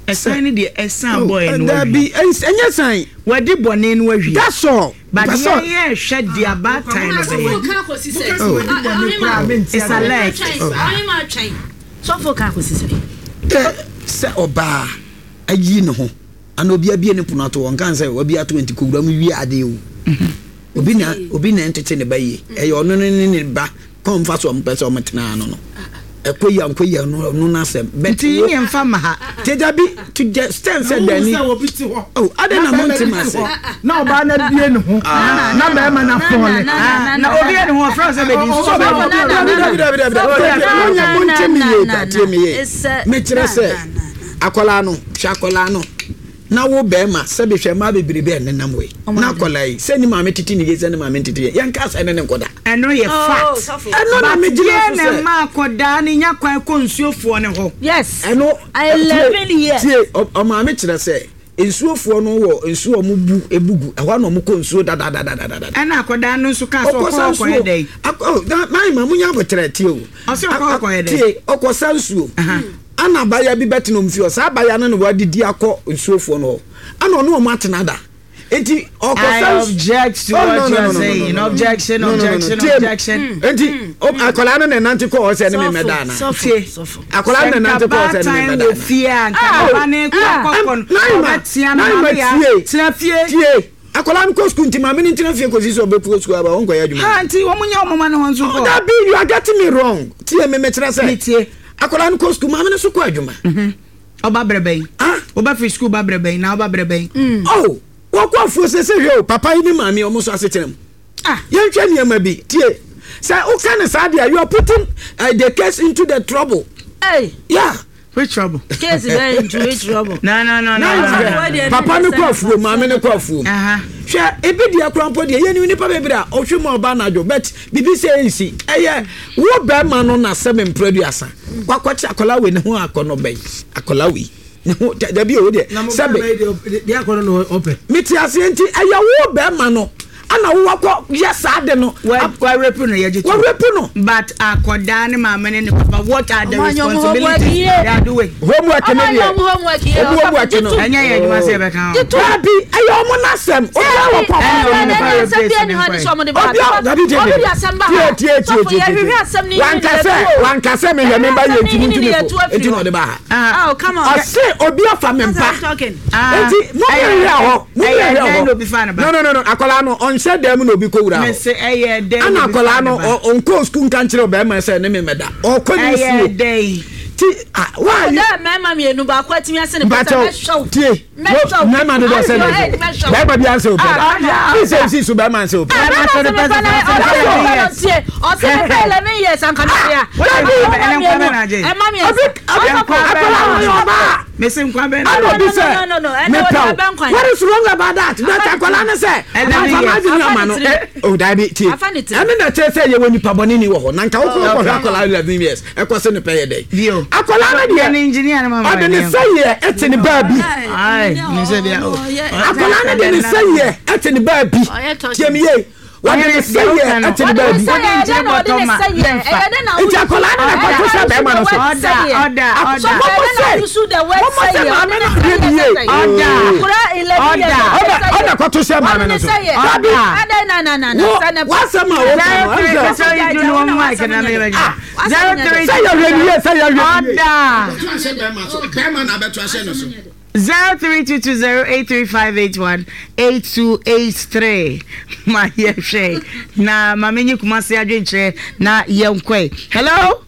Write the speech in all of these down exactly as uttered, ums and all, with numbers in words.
Esan de esan boy no. That be enya san. We di bone no awie. That's all. But yeah, yeah, shed the about time of it. It's a leg. So for can say. Say oba ayi ne ho. Ana obi abie ne puno to won kan say obi ato anti kowura mu wi ade o. Obi na obi na entete ne ba yi. E yo no ne ne ba kom fa so mpese o metena no no. Ekoyi ankoyi no no na sem. Beti ni emfa ma ha. Tejabi to stand said Danny. Oh, I don't know Monty myself. No, but na bie ne ho. Na ba ma na fole. Na obi e ne ho fra se be di so ba. Onya Monty mi ye that me ye. Me kire se akola no, shakola no. Na wo be ma se be hwe ma bebre be nenam we. Na akola yi se ni ma metiti ni ye se ni ma metiti ye. Yanka se ne ne nkoda. Eno ye fat. Eno na me gina so se. Ma akoda ni nya kwan ko nsuofo ne ho. Yes. Eno eleven years. Tie o ma me kire se nsuofo no wo nsuo mu bu ebugu. Ehwa no mo ko nsuo da da da da da. Ena akoda no nsu ka so ko ko ye dai. Oh, my ma munya botre tie o. O se ko ko ye dai. Tie okosa nsuo. Ana baya bi betino mfio sa baya no ne wadidi akọ nsuofo no ana no mo atenada enti I object to oh, what no, you no, are no, saying no, no, no. objection no, objection no, no, no. objection enti akola no ne nante ko o se ne me medana akola no nante ko o se ne me medana fia nka ba ne ko kokon na tia na ya tia fie tie akola nko school nti ma me ntina fie ko sisi obepu school aba won ko ya dwuma ha nti wo munya wo mama ne ho nso ko that be you are getting me wrong tie me me kira say tie akola nko school ma me ne so ko adwuma mhm oba brebe ah oba free school ba brebe na oba brebe oh wo ko afu se se hwe papa yi ni mami o mo so aseterem ah yen hwe ne ma bi tie say o kan say dia you are putting uh, the case into the trouble hey yeah which trouble case very into which trouble no no no no papa ne ko afu mami ne ko afu aha hwe ebi dia krampo dia yen ni pa bebira o hwe mo ba na jo bet bibi say nsi eye wo be ma no na se me producer kwakwachi akola we ne ho akono be akola we ne ho da bi o de sebe dia akono no ope miti asienti eye wo be ma no ana wo wakọ yes ade no wa repu no ye jitu wa repu no but akoda ne mama ne papa what are the responsibilities they are doing homework ne ye homework ye homework no anya ye duma se be kan o bi ayo mo na sem o ya wo papa ne se bi ni hadi so mo de ba obi di asamba tie tie tie wan ka se wan ka se me ye me ba ye ntimi ntimi ko enti no de ba oh come on I say obi afa me mpa enti mo ye ho mo ye ho no no no no akola no said them no be ko wura me say eh dey ana akola no on ko school kan kire be ma say ne me meda o ko ni eh dey ti why you that mama me enu ba kwa timi ase ne pata me show ti na ma do say no be ba bi answer o peda this is so be man say o peda na so the person o say me eleven years an kan ya e ma me e me say nkwa be no no no no and what is wrong about that that akola na say oh that be ti and na tell say ye woni paboni ni wo ho na nka wo ko akola eleven years e ko se ne pay dey akola na dey an engineer na mama o dey say ye etini ba bi ai me say bia akola na dey say ye etini ba bi tie me ye what dey say ye etini ba bi it's akola na ko to say be man so order order so what say you should the word say order order order ko to say man so order na na na na what say ma o so you do no mic na me be zero three say you ready say you ready order say be man so be man na beto ase no so zero three two two zero eight three five eight one eight two eight three my yeshe na mamenyi kumasi adwenche na yenkwe hello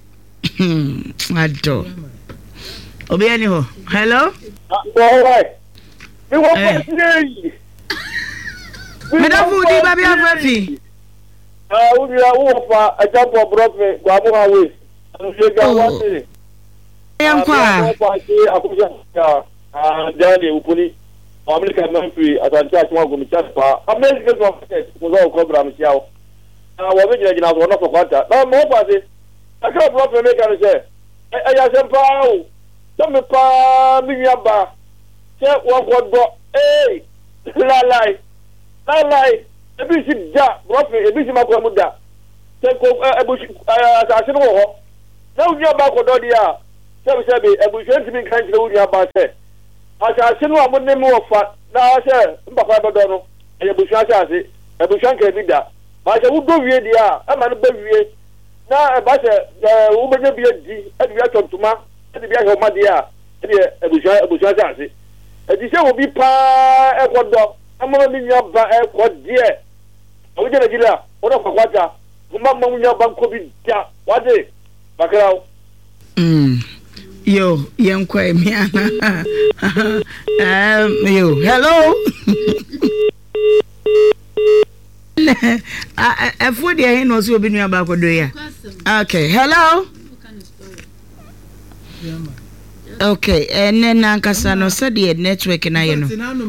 ado obi ani ho hello alright we want to see me da fudi baby afafi ah we are over a jump of brother kwa mo hawe we ga wati yenkwa ah jani upuli America man free atanta atwa go mi chapa America go market ko zo ko bra mi chiao ah wo be jina jina so no so kwanta na mo pa se aka brother me kan se e ya se pa o to me pa mi ya ba se wo ko do eh la lai la lai e bi si da brother e bi si ma ko mu da se ko e bu sa se no ho na u ya ba ko do dia sɛbi sɛbi ebusua ntumi nka nkyerɛ wo nua ba sɛ asase no a mo ne mo wɔfa na sɛ mpapa bɛdɔ no ɛyɛ ebusua asase ebusua nka bi da ba sɛ wodɔ wie deɛ a ɛma no bɛ wie na ɛba sɛ ɛɛ wobɛnya bi adi ɛde bi atɔ ntoma ɛde bi ahɛ ɔma deɛ a ɛde ebusua ebusua asase ɛdi sɛ obi paa ɛkɔdɔ ama mi nya ba ɛkɔ deɛ ɔwogye Nigeria ɔdɔ kwakwata kuma ma mu nya ba nkɔ bi da wade bakra mm yo yenkwa mi ana um yo hello afo de he no so obi nua ba kodo ya okay hello okay and then ankasa no said the network na ye no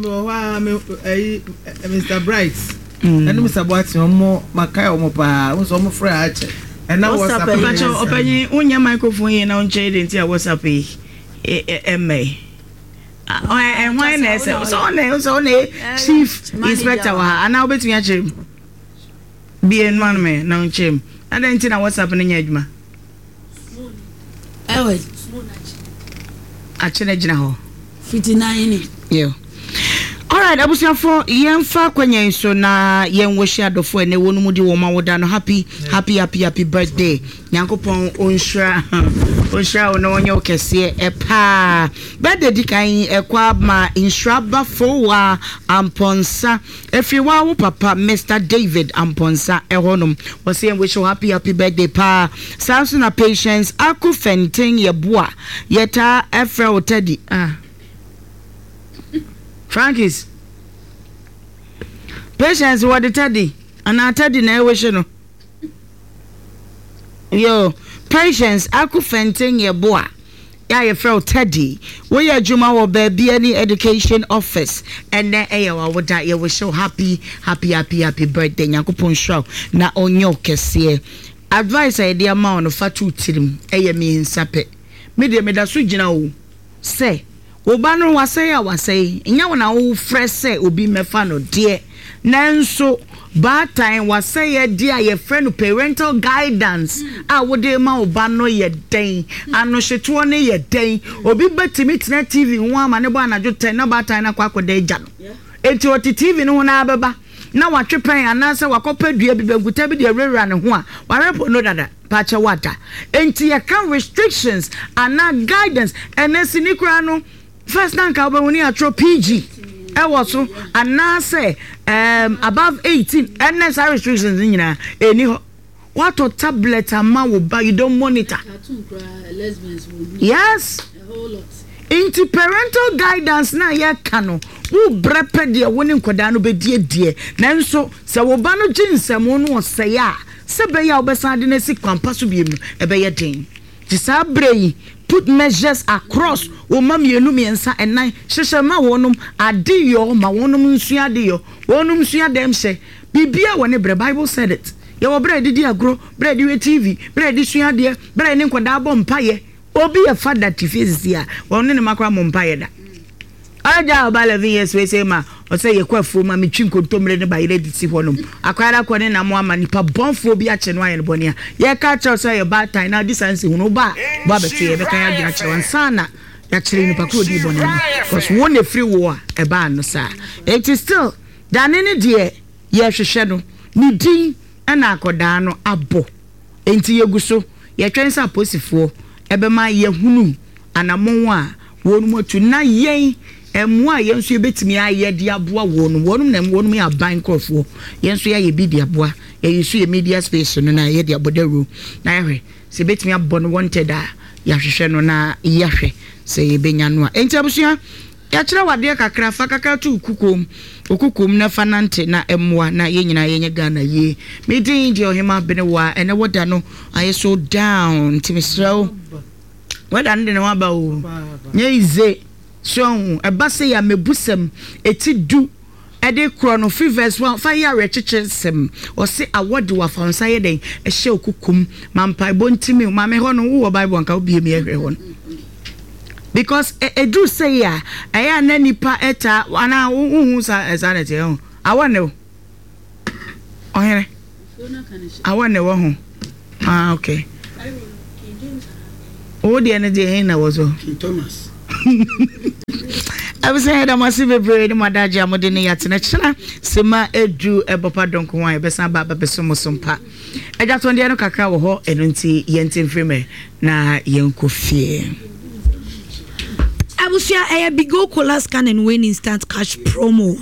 Mister Bright and Mister Boati omo makai omo pa so omo frɛ ache and now WhatsApp pacho opanyi unya microphone ye na unche identity a WhatsApp e em oh and why na say so na so na chief inspector wa ana obetumi ache bien man me na unche identity na WhatsApp na nya adwuma ewe achene gina ho fifty-nine yo alright abusiafo yemfa kwanya so na yenwohyi adofo ene wonu mudi wo ma woda no happy happy happy happy birthday nyankopon onhra onhra wo no onye okese e pa birthday dikan ekwa ma inhraba fowa amponsa efiwa wo papa Mister David Amponsa ehonum wo se yenwohyi happy happy birthday pa sanso na patience akufentin yeboa yeta efra otadi ah Frankis Patience what the teddy and I teddy na wish no yo Patience aku fenting ye boa ya ye fro teddy we ya juma wo baby any education office and then eh wa woda ye wish so happy happy happy happy birthday yakopon show na onyo kese advice I dey ma on fatu tirim eh me nsape me de me da so gina wo say oba no wasay a wasay nya wona wo frese obi mefa no de nanso bad time wasay de a ye friend parental guidance a wo de ma oba no ye den ano hyeto ne ye den obi betimi tena T V ho ama ne bo anajo ten na bad time na kwa koda agya no enti oti T V no na abeba na watwepan anase wakopadua bi banguta bi de rewra ne ho a warepo no dada pacha wada enti ye can restrictions and na guidance enesi ni kura no first time ka obewoni atro P G e woso anase um above eighteen and necessary restrictions nyina eni ho what a tablet ama wo ba you don't monitor yes a whole lot into parental guidance na ye kano wo brepe de woni nkoda no be die die nanso se wo ba no ginsemo no oseye a se be ya obesade na si kwampa so biem e be ye den disabrei put measures across o mamienu miensa enan hyehyema wonum adeyo ma wonum nsua adeyo wonum nsua dem hye bibia woni bre Bible said it ye wo bre didi agro bre di we T V bre di sua de bre ni nkoda abo mpaye obi ye father tifisi a wonu ne makwa mo mpaye da aja about eleven years we say ma o say ye kwafu ma me twi nkontomre ne ba yire diti honum akwara ko ne na mo ama nipa bonfo bi a che no aye ne bonia ye ka che so ye bad time na distance hunu ba ba be ye be kan ya gina che wansana ya chere nipa ko di bonia because one free war e ba no sa it is still dan ne de ye hwehwe no ni din na akoda no abo enti ye guso ye twensa posifo e be ma ye hunu anamon a wonu motu na yen emu a yenso ebetimi aye de aboa wonu wonu na wonu ya ban krofo yenso ya ye bi de aboa ye yesu ye media space no na ye de abodaru na yehwe se betimi abon wanted a ya hwehwe no na yehwe se ye benya no a enti abusua ya kire wade kakra fa kakra tu kukom okukum na fanante na emwa na ye nyina ye nyega na ye medin je ohima benewa ene woda no aye so down timisraw wada ndene waba o nye ize so eba se ya mebusem eti du ede kro no fevers one fa ya rechechesem o se award wa fansa ye den e hye okukum mampa bontimi ma me ho no wo Bible anka obie me ehwe ho because e do say ya aya na nipa eta wana hu sa sanete ho awane o ohere awane wo ho ah okay o de na je na wozo Thomas I was saying that must be very madaja modini yatina chana sema edu ebopa donko wan ebesa ba ba besomo sompa eja to ndie no kakra wo ho eno nti yenti mfreme na yenko fie Abusia a Bigo Cola Scan and Win Instant Cash promo.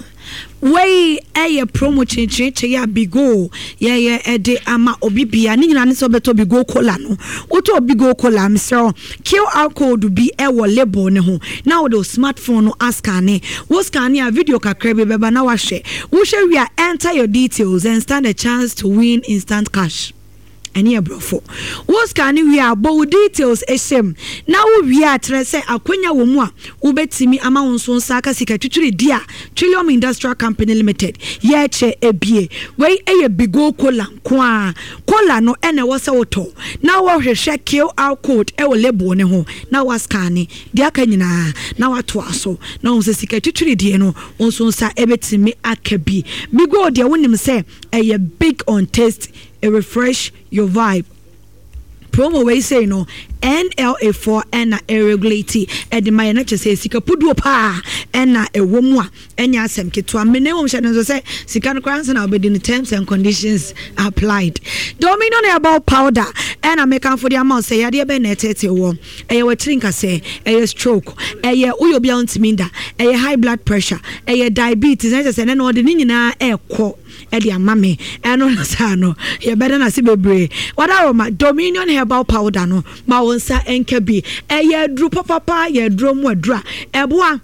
Way a promo change change ya Bigo ya ya ede ama obibia ni nyina ne so beto Bigo Cola no woto Bigo Cola msero Q R code bi e wo label ne ho na wo do smartphone no ascan ne wo scan ya video kakra be beba na wa hwe wo hwe wi a enter your details and stand a chance to win instant cash. Any brofo was can we are both details esem now we are trese akwanya wo mu a wo betimi ama wonso saka sika twitwiri dia Trillium Industrial Company Limited ye che ebie we eye Bigo Cola kwa Cola no ene wo se woto na wo hwehwe Q R code e wo label ne ho na wa scan dia ka nyina na wa to aso na wonso sika twitwiri die no wonso sa ebetimi akabi Bigo dia wonim se eye big on taste. A refresh your vibe. Promo we say no N L A four and a regulate at the my nature says sika pudu pa and a woman and yasem kitwa minimum shadows say sikan crans and obeying the terms and conditions applied. Domino about powder and I make for the amount say yadia benetete wo a we drink say a stroke a uyo beyond minda a high blood pressure a diabetes and then all the nina air co Eddie mame eno na sa no ye better na se bebre wada ma Dominion herbal powder no ma wonsa enka bi eye dru papa ye dru mu adura eboa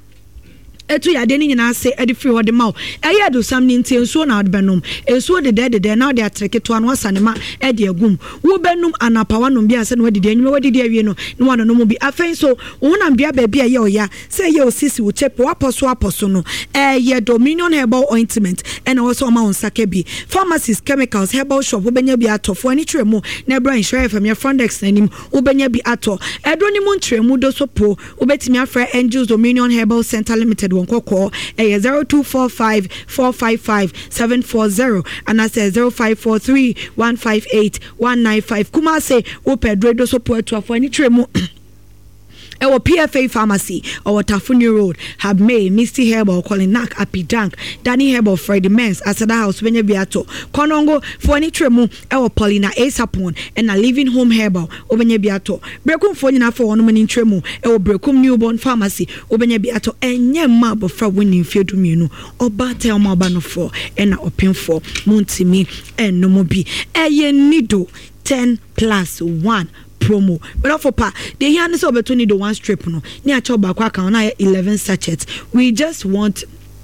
etu ya de ni nyina se edi free ho de ma eye do sam ni ntie nsuo na de benom ensuo de de de na de atreke to anu asane ma e de agum wo benum anapa wanom bia se no wadi de anwuma wadi de awie no no wano no mu bi afen so wonam bia ba bia ye oya se ye osisi wo chepe waposo aposo no eye Dominion herbal ointment and also ma on sake bi pharmacies chemicals herbal shop wo benya bi atofo ani tremu na bra insure fam ye Fondex nanim wo benya bi ato edro ni mu ntremu do so po wo betimi afra Angels Dominion Herbal Center Limited Koko a zero two four five four five five seven four zero and I say zero five four three one five eight one nine five. Kuma say o pedro do so po to for any tremu. Our P F A Pharmacy, our Tafuni Road, have made Misty Herbal, calling Nak, Happy Dank, Danny Herbal, Freddy Mens, Asada House, Venye Biato, Konongo, for any tremu, our Paulina A Sapon, and a living home herbal, Obenye Biato, Brekum Fonina for one in tremu, our Brekum Newborn Pharmacy, Obenye Biato, and Yam of for winning field munu, or Batel Mabano for, and a open for, Montimi, and Nomobi, Eye Nido, ten plus one. Promo but for pa they hear this over twenty the one strip no near choba kwa kan na eleven sachets we just want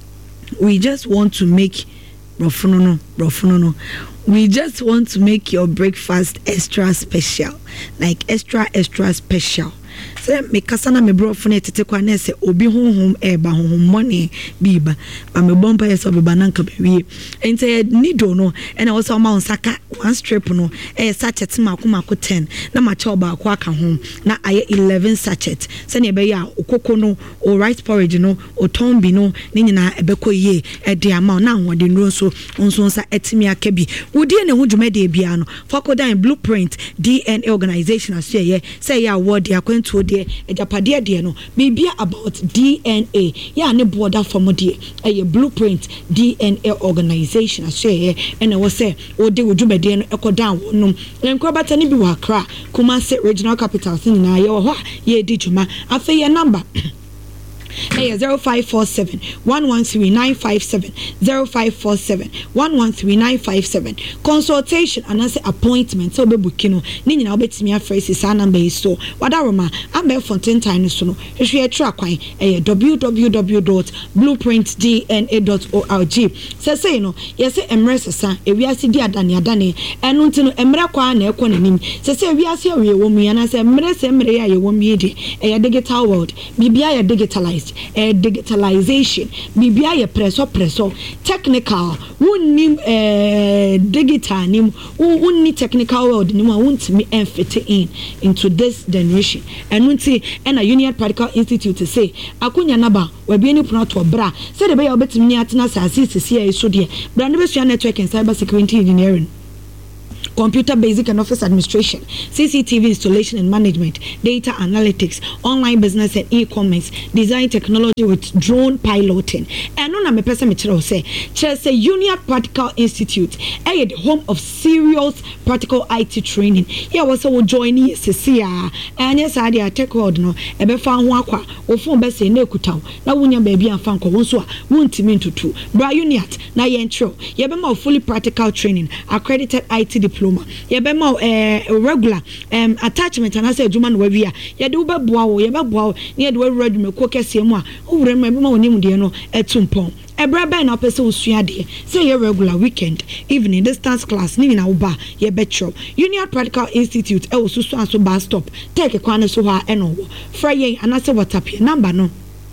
we just want to make brofuno no brofuno no we just want to make your breakfast extra special like extra extra special say me kasana me brofone tete kwa na se obi honhom e ba honhom money biba ba me bompa yes obi bananka bewie ente nido no and also ma onsaka one strip no e sachet ma ko mako ten na ma cha oba akwa aka hom na aye eleven sachet se ne be ya okoko no o rice porridge no o tombi no ni nyina ebeko ye e de ama na hode nro so onso nsa etimi aka bi wodi ne ho dwumade bia no fokodan blueprint D N A organization aso ye say ya award ya to de ejapade de no bibia about D N A ya ne border from de a blueprint D N A organization aso ye and we say o de wodwumade no ekodan wonum enkrobata ne bi wa Accra Kumasi regional capital sin na ye ho ye di dwuma afa ye number Hey, zero five four seven one one three nine five seven zero five four seven one one three nine five seven. Consultation and answer appointment. So be bookino. Nini na obetimi afresi sa number is so. Wadaroma ambe fonten time so no. Hwe e tra kwan eh w w w dot blueprint d n a dot org. Say say no. Yes say emre sesa ewiase di adane adane. Enu nti no emre kwa na ekọ nanim. Say say ewiase awe wo mu ya na say emre se emre ya ye wo mu ye di. Eh digital world. Bibia ya digitalized. Uh, digitalization bibia ye presso presso technical wonnim uh, digital nim wonni technical world nim won't me fit in into this generation and won't and a Union Practical Institute to say akunya naba we be ni puno to bra say the be obetimi ni atena sase sese e so de brand be network and cyber security engineering computer basic and office administration, C C T V installation and management, data analytics, online business and e-commerce, design technology with drone piloting. And on a person me say, Chelsea Union Practical Institute, eh, the home of serious practical I T training. Here was a joining Cecilia, and yes, I did take hold no, a be found one qua, or phone best in Nekutau, now when your baby and fanko one so won't mean to two. Brianiat, na yentro, yebemo fully practical training, accredited I T diploma, yebemo a regular um attachment, and I said, Juman Wavia, Yaduba Bow, Yababo, near the red me cook as Yama, who remember my name, dear no, at Tumpong. A braba na person suade say your regular weekend evening distance class ni na uba ye betro Union Practical Institute e osusu aso bus stop take kwane so ha eno frey anase WhatsApp number no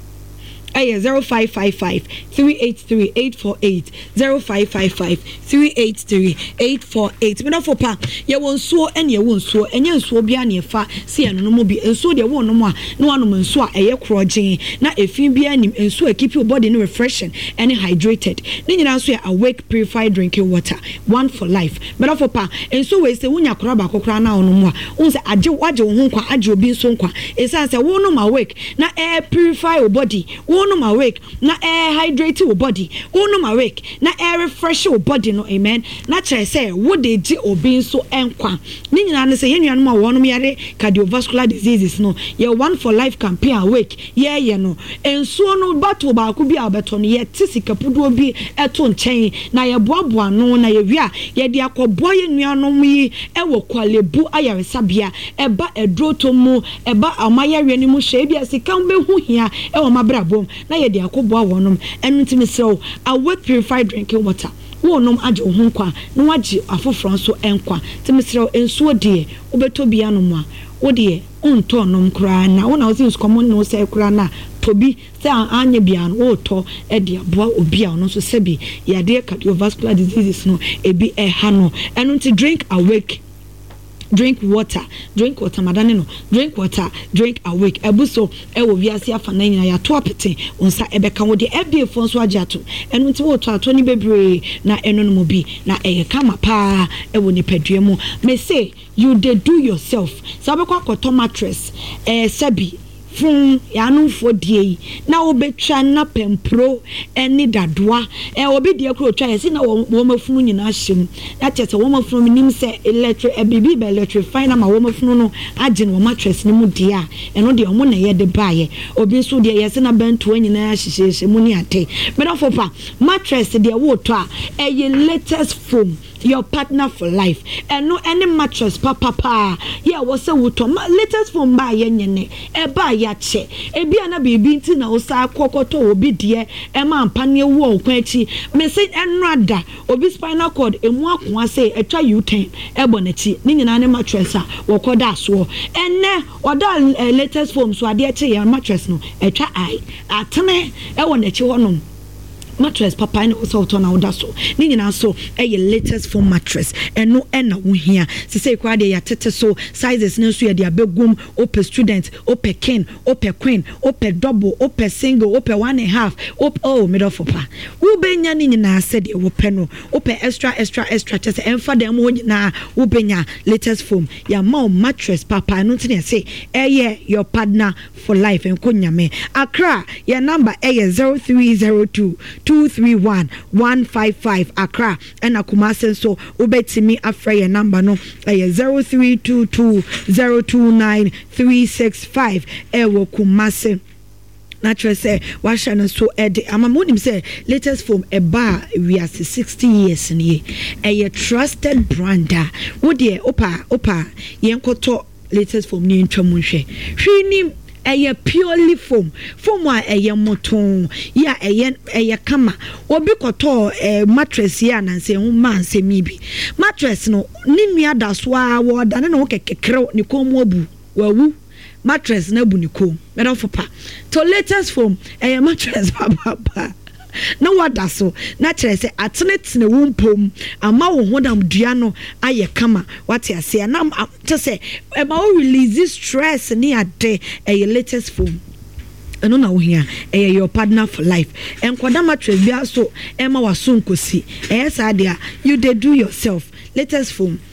eh zero five five five three eight three eight four eight zero five five five three eight three eight four eight me no for pa ye won so ene ye won so enye nso bia na fa se eno no mo bi enso de won no mo a no anom nso a eye krogyen na efin bia nim enso a keep your body no refreshing and hydrated ni nyina nso ya awake purified drinking water one for life me no for pa enso we se wonya kora ba kokora na ono mo a unse age waje wo ho kwa age obi nso kwa esan se wo no ma awake na air purify your body no ma wake na air hydrate your body no ma wake na air refresh your body no amen na chere say wo de gi obi so enkwa ni nyina ne say yenua no ma wo no yare cardiovascular diseases no ye one for life campaign awake ye ye no enso no battle ba ko bi abeto no ye tisika pudo bi eto nchen na ye boaboa no na ye wi a ye de akobo ye nua no yi e wo kwalebu ayaresabia eba edroto mu eba amayare ni mu hye bia sika mbehu hia e wo mabrabom na ye de akoboa wonom enu ntimi sew awake purified drinking water wonom age ho kwa na wage afoforo so enkwa ntimi sew ensuo de obeto bia no mu a wo de onto nom kra na wona wo sin common no say kra na tobi say anya bia no wo to e de aboa obi a no so sebi ya de cardiovascular diseases no ebi e ha no enu nti drink awake drink water drink water madane no drink water drink awake ebuso e wo wiase afa na nyina ya to apete onsa ebeka wo de F D A fon so ajato enu nti wo to ato ni bebre na enu no bi na eye kama pa e wo ni padua mu me say you dey do yourself sabekwa koto mattress eh sabi fun yanu fo die na obetwa na pempro eni dadoa e obi die kro twa yesi na wo mafunu nyina hyem na tete wo mafunu nim se electric e bibi be electrify na ma wo mafunu no age no mattress ni mu die a eno de omo na ye de baaye obi so de yesi na bantu nyina hyehyehye mu ni ate me no for pa mattress de wo to a e latest foam your partner for life and no any mattress papa pa yeah was a wuto latest foam ba ye nyene e ba ya che e bia na bibi nti na osa kokoto obi de e ma mpane wo okwachi me say enrada obi spinal cord emu akwa say etwa u ten e bonachi ni nyina ne mattress a wo koda so enne oda latest foam so ade che ya mattress no etwa ai atene e wonachi honom mattress papa ni so to na oda so ni nyina so e latest foam mattress eno ena wo hia se say kwa de ya tete so sizes no so ya de abegum ope student ope king ope queen ope double ope single ope one and a half ope oh middle for pa wo benya ni nyina said e wo pe no ope extra extra extra just emfa dem ho nyina wo benya latest foam ya ma mattress papa no tin say eh your partner for life en konyame Accra your number eh zero three zero two two three one one five five Accra and Kumasi so ubetimi afra your number no eh zero three two two zero two nine three six five ewo Kumasi natural say washa so ed amamonim say latest foam e bar we are sixty years ni e trusted brander wo de opa opa yenkoto latest foam ni ntwamu hwe hwe eye purely foam foam a eye moton ya eye eye kama obi koto eh, mattress ya na nse hu man se mi bi mattress no ni nua da so a wo da ne no kekekere ni komo abu wawu mattress na bu ni kom me don fopa to latest foam eye mattress papa pa na wada so na kire se atene ne wumpom ama wo hodam dua no aye kama wate ase na to say e ma o release stress ni ade e latest foam eno na wo hia e your partner for life enkwada mattress bia so e ma waso nkosi e sa dia you dey do yourself latest foam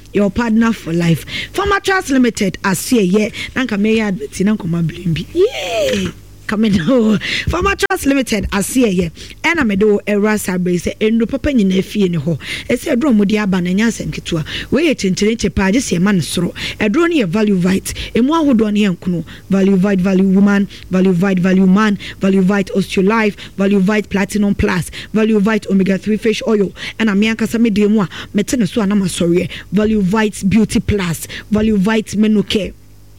your partner for life. Farmer Trust Limited, I see ye, Nanka may advert, Nankoma Blimby. Yay! Coming down. Farmer Trust Limited, I see ye, and I'm a do a rasa brace, and no papa in a fee in a hole. It's a drum with the abananyas and kitua. Way it into nature pages, a man soro, a drone a value vite, and one who don't hear kuno, value vite, value woman, value vite, value man, value vite osteolife, value vite platinum plus, value vite omega three fish oil, and a mianka sami de moi, metenesu anama sorry, value vite beauty plus, value vite menu care.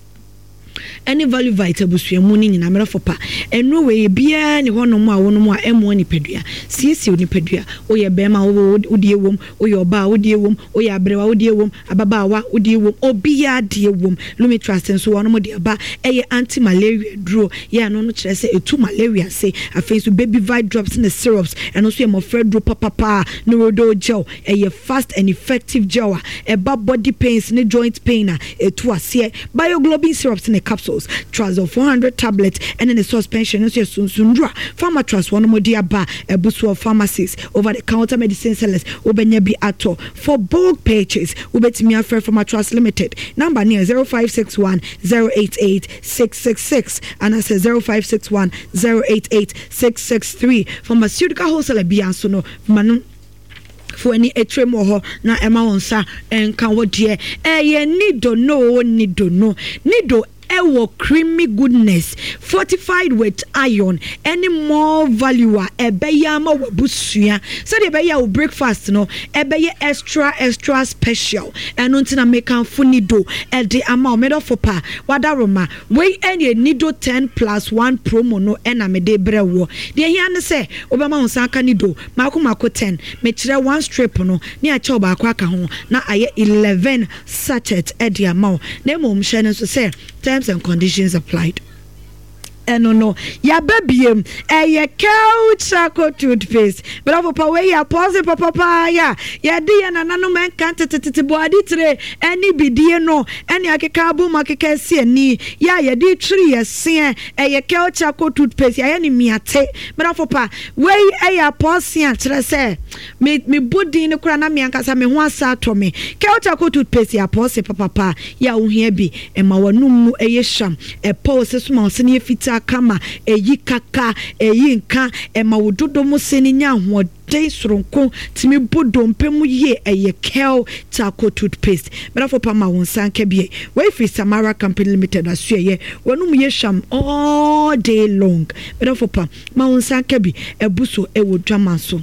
Any value vital busua mu ni nyina mera fopa eno we bia ni hono mu a wono mu a emo ni pedua siesie ni pedua oye bema wo odie wom oye oba odie wom oye abrewa odie wom ababaawa odie wom obia de wom lumi trust nso wono mu de ba eye anti malaria duro ye no no kire se etu malaria se afei so baby vite drops in the syrups eno so ye mo fredro papa pa neurodo gel eye fast and effective gel e ba body pains ni joint pain a etu ase bioglobin syrups in the capsules, Trazol four hundred tablets, and then the suspension. So Sundra, Pharma Trust, one more dear bar, a busu of pharmacies, over the counter medicine sellers, Ubenyabi Ato, for bulk purchase, Ubetimia Fair Pharma Trust Limited, number near zero five six one zero eight eight six six six, and I say zero five six one zero eight eight six six three, pharmaceutical wholesaler Biansono, Manu. For any etremo ho na ema wonsa enka wo de eh ye nido no nido no nido ewo creamy goodness fortified with iron any more value ebeya ma wabusua so de ebeya wo breakfast no ebeya extra extra special eno ntina make am funido e de ama omedo for pa wadaroma we any nido ten plus one promo no ena me de brewo de hia ne se obema wonsa aka nido mako mako ten me kire one strip no ne a che oba akwa aka ho na aye eleven sachet e de ama na mom hye ne so se terms and conditions applied. No, no, ya baby, a cow charcoal toothpaste, but over power, ya pause papa, ya, ya dear, and no man can't body tray, any be dear no, any akabu makaka see ni, ya, ya did tree, a sin, a cow charcoal toothpaste, ya any me a take, but over pa, way a pause, and say, made me body in the cranami and casa me one sat to me, cow charcoal toothpaste, ya pause papa, ya here be, and my one a sham, a pose small senior fita. Kama eyi kaka eyi nka ema wododo mo seni nya hoden soronko timi bodompe mu ye eye kel charcoal toothpaste bra for pama won sanka bie we fi Samara Company Limited asuye wonu mu ye sham all day long bra for pa ma won sanka bi ebuso ewo dwama so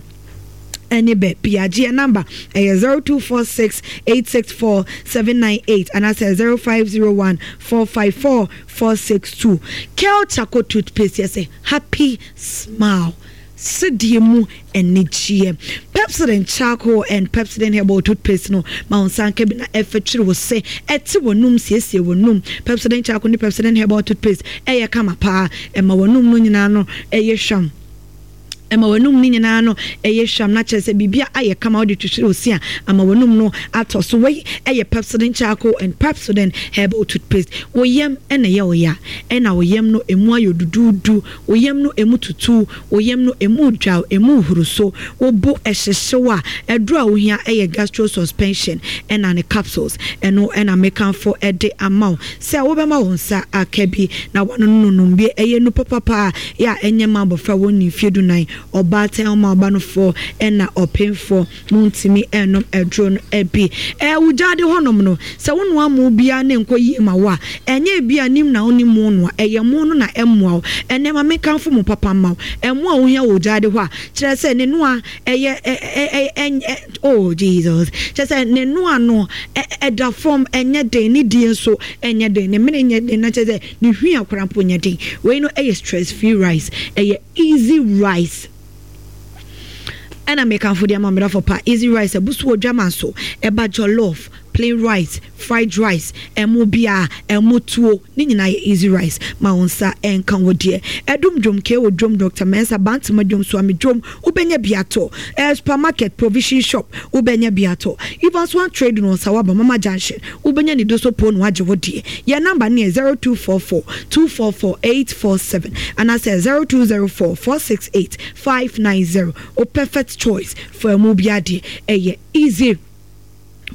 any bet P I G number a zero two four six eight six four seven nine eight and I say zero five zero one four five four four six two. Kel Charcoal toothpaste, yes, happy smile. Sidiemu and Nichie. Pepsodent charcoal and Pepsodent herbal toothpaste no Mount Sanke na effort was say eti wonum siesie wonum Pepsodent charcoal ni Pepsodent herbal toothpaste eya kama pa e ma wonum no nyina no eye sham Emma wenum ni nyina no eye sham na chese bibia aye kama odi twhwere osia ama wenum no atoso we eye Pepsodent charcoal and Pepsodent herbal toothpaste woyem ene ye oya ena woyem no emu ayodududu woyem no emu tutu woyem no emu dwa emu huruso wobo ehyehyewa edro a wohia eye gastro suspension ena ne capsules eno ena mekan for ede amount se wobema wonsa akabi na wano nunum bi eye no papa ya enye mabofra woni fiedu nan oba telma oba no for ena open for muntimi enom edro no ebi e wujade honom no se wonu amu bia ne nkoyi ma wa enye bia nim na oni mu no eye mu no na emwa ene ma mekan fo mu papa ma emwa wo hia wujade ho a kire se ne no a eye oh Jesus kire se ne no ano eda form enye den ni die so enye den ne mene enye den na kire se ne hwia kwrampo enye den we no eye stress free rice eye easy rice and I make am for the amamera for pa easy rice abusu odwama so eba jollof plain rice fried rice emu bia emu tuo ni nyina easy rice ma wonsa enkan wodie edum dwom ke wodwom Doctor Mensa Bantima dwom so am dwom ubenya biato eh, supermarket provision shop ubenya biato even one trade no sawaba mama junction ubenya ni doso po no age wodie your number near zero two four four two four four eight four seven and I say zero two zero four four six eight five nine zero o perfect choice for emu biade eh easy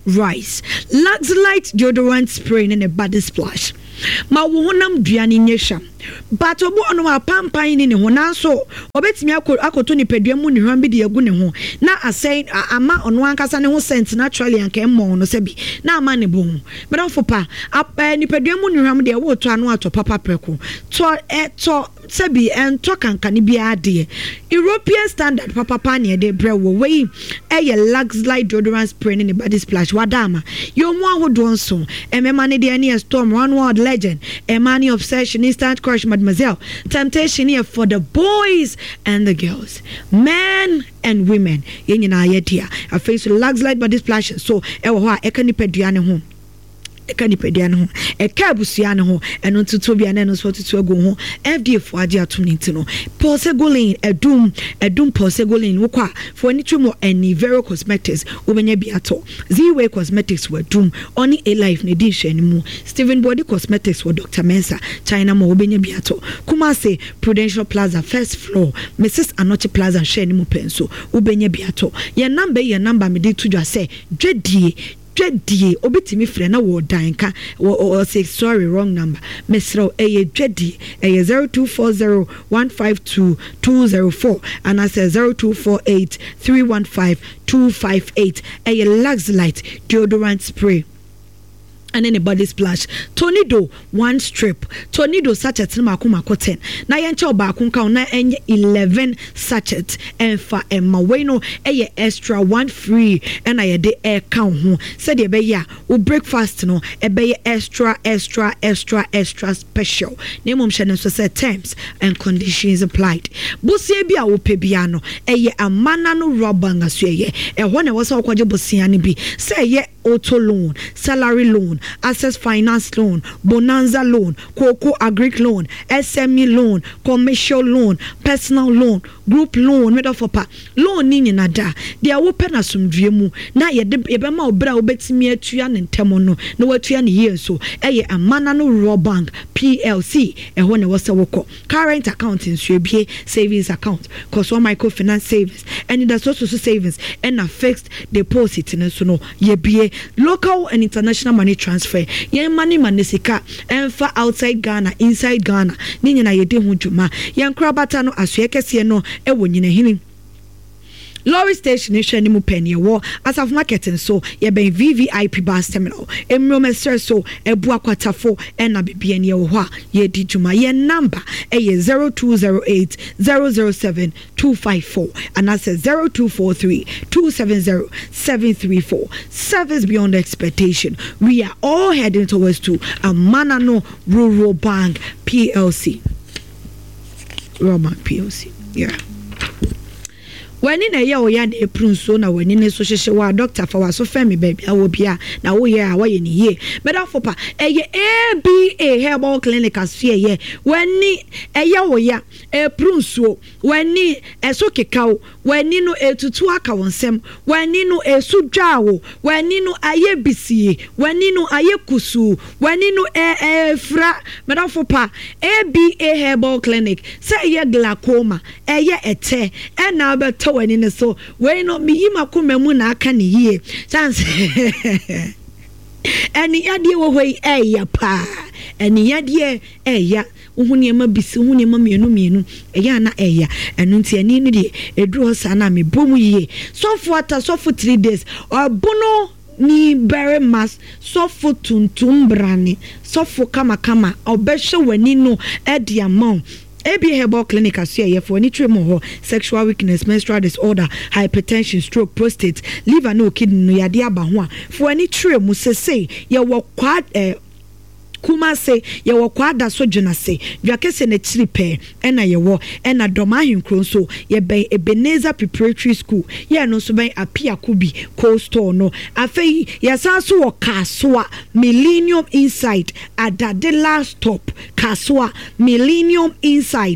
rice. Luxlite deodorant spray in a body splash. Ma wonam duane nyesha. But obo ono apampan ni ne ho nanso obetimi akoto ni pedua mu ni hwan bi de agu ne ho na asɛn ama ono ankasa ne ho scent naturally anka emmo no sebi na ama ne bo but ofo pa ni pedua mu ni hwan de wo to ano ato papa preko to eto sebi ento kanka ni bia de European standard papa pa ne de bre wo we eye Luxlite deodorant spray in the body splash wadama yo mu ahodo nso emema ne de ani storm one world legend emani obsession instant crush mademoiselle temptation here for the boys and the girls, men and women yen na ye dia a face Luxlite body splash so e wo ho a e ka ni pedua ne ho eka ni pedua ne ho eka abusua ne ho eno ntutu bia ne no so tutu agu ho F D A fo age atum ni ntino Posegolin edum edum Posegolin wo kwa for ni twemo any Vero Cosmetics obenya bi ato Z-Way Cosmetics wo dum oni a life ne di hwe ni mu Steven Body Cosmetics wo Doctor Mensa China mo obenya bi ato Kumase Prudential Plaza first floor Missus Anochi Plaza hwe ni mu penso obenya bi ato ye number ye number me di tudwa say dwedie Dwedie obetimi frɛ na wo dan ka o say sorry wrong number mesro eye dwedie eye zero two four zero one five two two zero four and I say zero two four eight three one five two five eight eye Luxlite deodorant spray and then a body splash Tornado one strip Tornado sachet na makuma ko ten na yenche obaako nka na enye eleven sachet enfa emma we no eye extra one free and I de air count ho said e be ya o breakfast no e be extra extra extra extra special na mom hye no so say terms and conditions applied bosia bi a wo pe bia no eye amana no rubber ngaso eye e ho na wo se okoje bosia ne bi say ye auto loan salary loan access finance loan bonanza loan cocoa agric loan S M E loan commercial loan personal loan group loan made of pa loan ni nyina da dia wo pe na somdue mu na ye de ye be ma obra obetimi atua ne ntemo no na watua ne year so eye amana no raw bank P L C e ho ne wo se woko current account in suebie savings account cause one microfinance savings and that's also savings and a fixed deposit ne so no ye bie local and international money transfer yen money manesika enfa outside Ghana inside Ghana ni nyina ye de ho dwuma yen krabata no aso ekese no e wo nyina hini Lorry station is shani mu penny war as of marketing so ye ben V V I P bus terminal emro mestre so ebu akwatafo and na bibia ne wo ha ye di dwuma ye number e zero two zero eight zero zero seven two five four and that's zero two four three two seven zero seven three four. Service beyond expectation. We are all heading towards to a Manano Rural Bank P L C. Rural Bank P L C. Yeah. When in a year or yan a prune so now when in a social wa doctor for us so family baby I will be a now we are away in here but for pa a B A herbal clinic as fear ye when ni a year or ya a prune so when ni a so cow when ni no a tutu aka on sem when ni no a sujawo when ni no a ye bisi when ni no a ye kusu when ni no a fra but for pa A B A herbal clinic say ye glaucoma a ye ete and now but when in so we no me ima kuma mu na aka ne yie chance eni yade wo hoi eya pa eni yade eya uhuni ma bisi uhuni ma mienu mienu eya na eya enu nti eni ni de edru sa na me bomu yie so for ata so for three days obono ni very mass so for tuntum brane so for kama kama obehwe wani no e di amount A B A herbal clinic as here for any tremor, sexual weakness, menstrual disorder, hypertension, stroke, prostate, liver no kidney no yadia bahwa for any tremor say ya wa quad eh kuma say ye wo kwada so dwena say dwakese na chiripe ena ye wo ena doma hinkro so ye ben Ebenezer Preparatory School ye no so ben apia kubi cold store no afei ye sanso wo kaswa Millennium Inside adade last stop kaswa Millennium Inside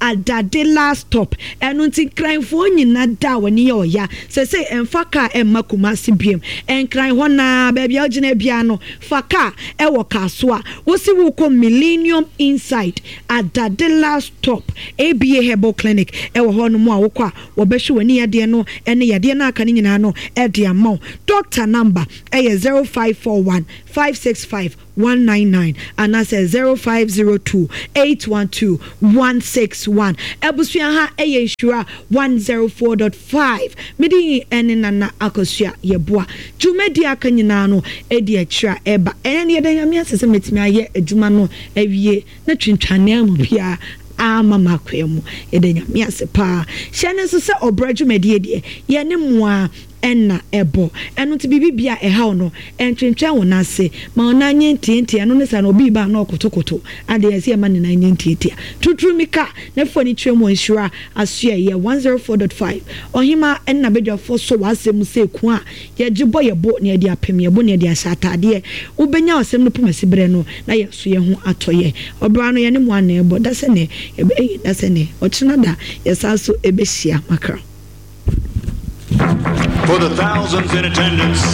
adade last stop ɛno nti nkranfoɔ nyina da wani yɛ ɔya sɛ sɛ ɛmfa ka ɛmma kumase biem ɛnkran hɔ na baabi a ɔgyina bia no fa ka ɛwɔ kaso a wosi wo kɔ Millennium Inside adade last stop A B A Herbal Clinic ɛwɔ hɔ no mu a wokɔ a wɔbɛhwɛ wani yadeɛ no ɛne yadeɛ no aka ne nyinaa no ɛde ama doctor number ɛyɛ zero five four one five six five one nine nine and I say zero five zero two eight one two one six one ebusua ha ɛyɛ nsura one oh four point five medi ɛne nana akosua yɛboa dwumadi aka nyinaa no ɛdi akyira ɛba ɛne ne yɛda nyame asese metimi ayɛ adwuma no awie na twintwane amu bia ama makwemu yɛda nyame ase pa hyɛ ne so sɛ ɔbra dwumadi deɛ yɛ ne moa ɛna ɛbɔ ɛno nti bibi bia ɛhaw no ɛntwentwɛn wo nase ma ona nye ntientia no ne sa no obi ba na ɔkotokoto ade yɛse ɛma ne nan nye ntientia tuturu mika na fo ni twem wɔ nhyira asoɛ yɛ one oh four point five ɔhema ɛna bedwafo so wasɛm sɛ ku a yɛgye bɔ yɛbɔ ne yɛde apem yɛbɔ ne yɛde ahyɛ atadeɛ wobɛnya ɔsɛm no pomasi brɛ no na yɛso yɛ ho atɔyɛ ɔbra no yɛne mo ana ɛbɔ da sɛ ne ɛbɛyi da sɛ ne ɔkyena da yɛsa so ɛbɛhyia makra. For the thousands in attendance